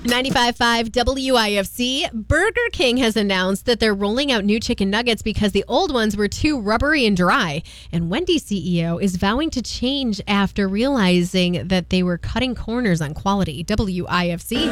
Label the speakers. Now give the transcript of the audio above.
Speaker 1: 95.5 WIFC. Burger King has announced that they're rolling out new chicken nuggets because the old ones were too rubbery and dry. And Wendy's CEO is vowing to change after realizing that they were cutting corners on quality. WIFC.